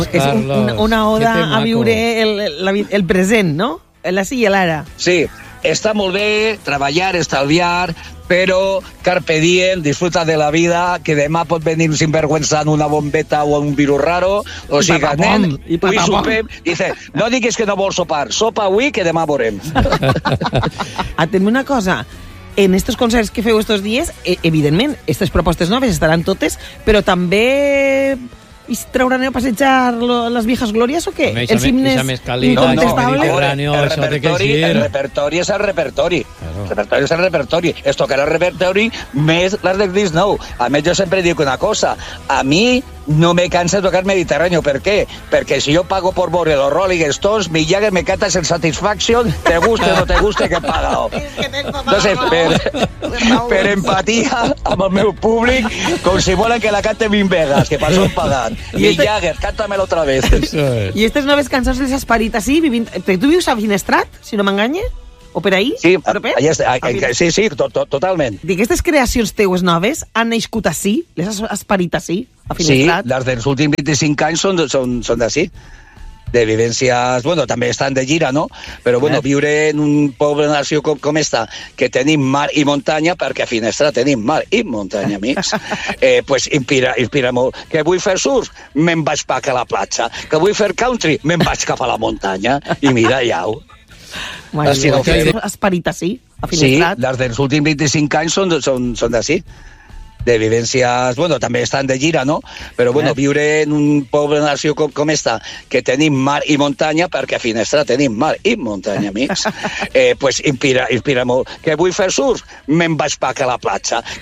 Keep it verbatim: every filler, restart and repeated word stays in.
És un, una, una oda a viure el, el, el present, no? L'ací i l'ara. Sí, està molt bé treballar, estalviar, però carpe diem, disfruta de la vida, que demà pot venir un sinvergüenza en una bombeta o un virus raro, o sigui, nen, avui sopem, dice, no diguis que no vols sopar, sopa avui que demà veurem. Atenme una cosa, en estos concerts que feu estos dies, evidentment, aquestes propostes noves estaran totes, però també i trauran a passejar les viejas glòries o què? Els himnes incontestables? No, no, el repertori, el repertori és el repertori. El repertori és el repertori. Es tocarà el repertori més les del disc nou. A més, jo sempre dic una cosa. A mi no me cansa de tocar Mediterráneo. ¿Per què? Perquè si jo pago por veure los Rolling Stones, mi Jagger me canta el Satisfaction, te guste o no te guste, que he pagado. Entonces, per, per empatia amb el meu públic, com si volen que la cante Vin Vegas, que per això hem pagat. Mi Jagger, cántamelo otra vez. I aquestes noves cançons les has parit així, vivint... Tu vius a Finestrat, si no m'enganye? O per ahí? Sí, allà està, sí, sí, to, to, totalment. D'aquestes creacions teues noves han nascut així? Les has, has parit així, a Finestrat? Sí, les dels últims vint-i-cinc anys són, són, són d'ací. De vivències, bueno, també estan de gira, no? Però, bueno, eh. viure en un poble nació com, com esta, que tenim mar i muntanya, perquè a Finestrat tenim mar i muntanya, amics, eh, pues inspira, inspira molt. Que vull fer surf? Me'n vaig pa a la platja. Que vull fer country? Me'n vaig cap a la muntanya. I mira, ja-ho. Bueno, si no has parit així, a Finestrat? Sí, les dels últims vint-i-cinc anys són, són, són d'ací. De vivències, bueno, també estan de gira, no? Però, bueno, eh. viure en un poble nació com, com esta, que tenim mar i muntanya, perquè a Finestrat tenim mar i muntanya, amics, eh, pues inspira, inspira molt. Que vull fer surf? Me'n vaig pa a la platja.